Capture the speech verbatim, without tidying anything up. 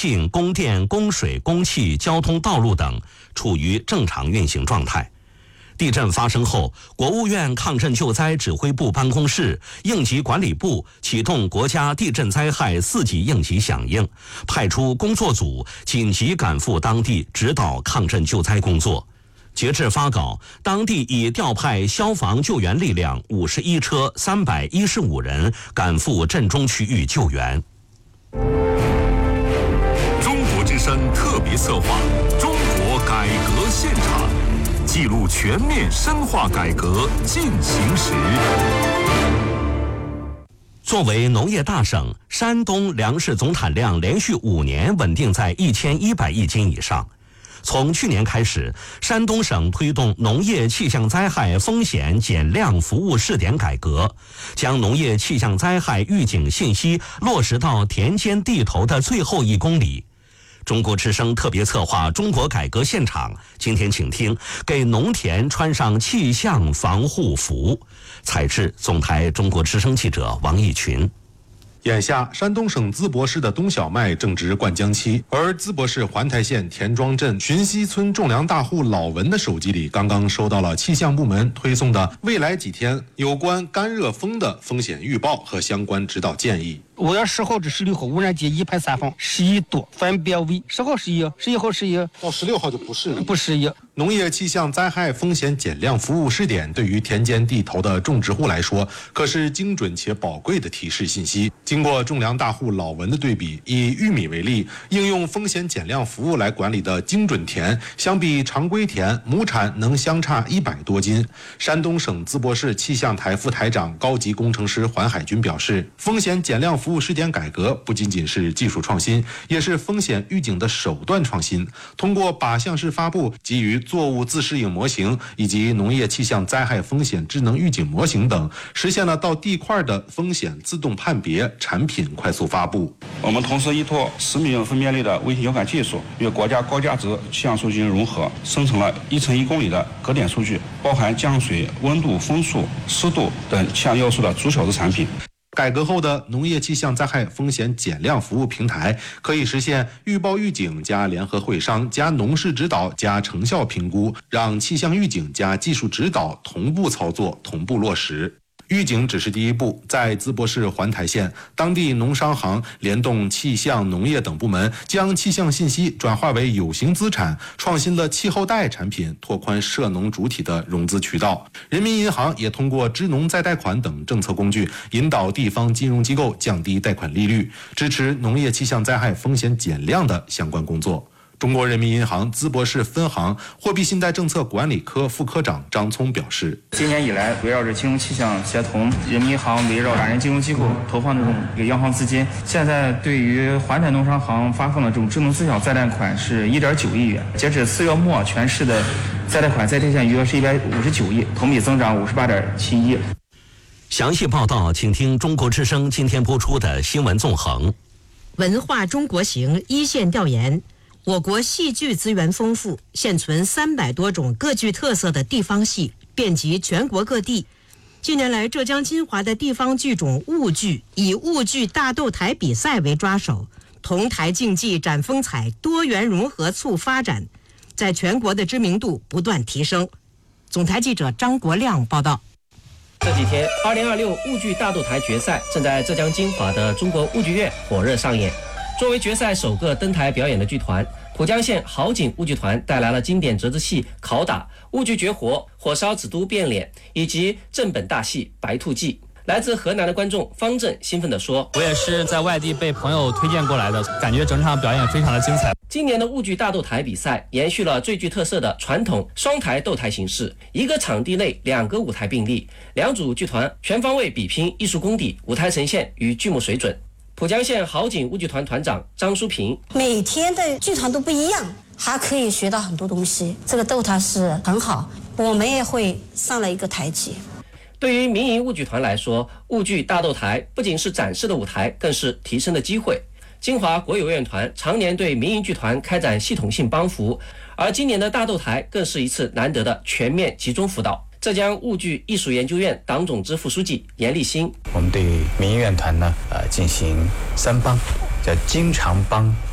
信、供电、供水、供气、交通道路等处于正常运行状态。地震发生后，国务院抗震救灾指挥部办公室、应急管理部启动国家地震灾害四级应急响应，派出工作组紧急赶赴当地指导抗震救灾工作。截至发稿，当地已调派消防救援力量五十一车、三百一十五人赶赴震中区域救援。 中国之声特别策划《中国改革现场》，记录全面深化改革进行时。 作为农业大省，山东粮食总产量连续五年稳定在一千一百亿斤以上。从去年开始，山东省推动农业气象灾害风险减量服务试点改革，将农业气象灾害预警信息落实到田间地头的最后一公里。中国之声特别策划《中国改革现场》，今天请听给农田穿上气象防护服。采制总台中国之声记者王义群。 眼下，山东省淄博市的冬小麦正值灌浆期，而淄博市环台县田庄镇寻溪村种粮大户老文的手机里刚刚收到了气象部门推送的未来几天有关干热风的风险预报和相关指导建议。 五月十号至十六号，污染级一排三放，十一度，分别为十号十一，十一号十一， 到十六号就不是不适宜。 农业气象灾害风险减量服务试点对于田间地头的种植户来说，可是精准且宝贵的提示信息。经过种粮大户老文的对比，以玉米为例，应用风险减量服务来管理的精准田，相比常规田，亩产能相差一百多斤。山东省淄博市气象台副台长、高级工程师环海军表示，风险减量服务试点改革不仅仅是技术创新，也是风险预警的手段创新。通过靶向式发布、基于作物自适应模型以及农业气象灾害风险智能预警模型等，实现了到地块的风险自动判别、产品快速发布。 我们同时依托十米分辨率的卫星遥感技术，与国家高价值气象数据融合，生成了一乘一公里的格点数据，包含降水、温度、风速、湿度等气象要素的足小值产品。 改革后的农业气象灾害风险减量服务平台，可以实现预报预警加联合会商加农事指导加成效评估，让气象预警加技术指导同步操作、同步落实。预警只是第一步，在淄博市环台县，当地农商行联动气象、农业等部门，将气象信息转化为有形资产，创新了气候贷产品，拓宽涉农主体的融资渠道。人民银行也通过支农再贷款等政策工具，引导地方金融机构降低贷款利率，支持农业气象灾害风险减量的相关工作。中国人民银行淄博市分行货币信贷政策管理科副科长张聪表示， 今年以来，围绕着金融气象协同，人民银行围绕法人金融机构投放这种一个央行资金，现在对于环台农商行发放的这种智能自缴再贷款是 一点九亿元。截止四月末，全市的再贷款再贴现余额是一百五十九亿，同比增长五十八点七亿。 详细报道，请听中国之声今天播出的新闻纵横。 文化中国行一线调研。我国戏剧资源丰富，现存三百多种各具特色的地方戏，遍及全国各地。近年来，浙江金华的地方剧种婺剧以婺剧大斗台比赛为抓手，同台竞技展风采，多元融合促发展，在全国的知名度不断提升。总台记者张国亮报道。 这几天，二零二六婺剧大斗台决赛正在浙江金华的中国婺剧院火热上演。作为决赛首个登台表演的剧团，浦江县好景婺剧团带来了经典折子戏《拷打》、婺剧绝活、火烧紫都变脸以及正本大戏《白兔记》。来自河南的观众方正兴奋地说：“ 我也是在外地被朋友推荐过来的，感觉整场表演非常的精彩。” 今年的婺剧大斗台比赛延续了最具特色的传统双台斗台形式，一个场地内两个舞台并立，两组剧团全方位比拼艺术功底、舞台呈现与剧目水准。浦江县好景婺剧团团长张淑平： 每天的剧团都不一样，还可以学到很多东西，这个斗台是很好，我们也会上了一个台阶。 对于民营婺剧团来说，婺剧大斗台不仅是展示的舞台，更是提升的机会。金华国有院团常年对民营剧团开展系统性帮扶，而今年的大斗台更是一次难得的全面集中辅导。浙江婺剧艺术研究院党总支副书记严立新： 我们对民营院团呢，呃，进行三帮，叫经常帮、